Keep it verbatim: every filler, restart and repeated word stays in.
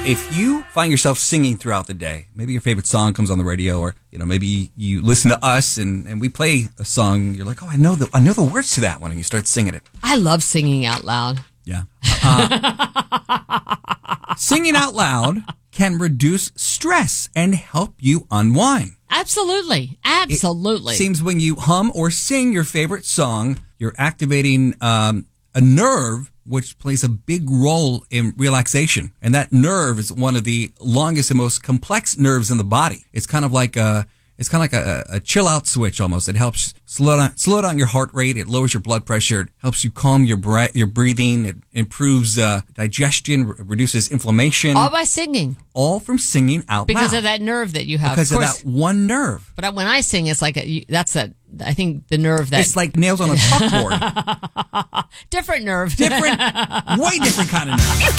If you find yourself singing throughout the day, maybe your favorite song comes on the radio, or you know, maybe you listen to us and, and we play a song. You're like, oh, I know the I know the words to that one, and you start singing it. I love singing out loud. Yeah, uh, singing out loud can reduce stress and help you unwind. Absolutely, absolutely. It seems when you hum or sing your favorite song, you're activating um, a nerve which plays a big role in relaxation. And that nerve is one of the longest and most complex nerves in the body. It's kind of like a, it's kind of like a, a chill out switch almost. It helps slow down, slow down your heart rate. It lowers your blood pressure. It helps you calm your breath, your breathing. It improves uh, digestion, re- reduces inflammation. All by singing. All from singing out because loud. Because of that nerve that you have. Because of, of course, that one nerve. But when I sing, it's like, a, that's a, I think the nerve that... It's like nails on a chalkboard. Different nerve. Different, way different kind of nerve.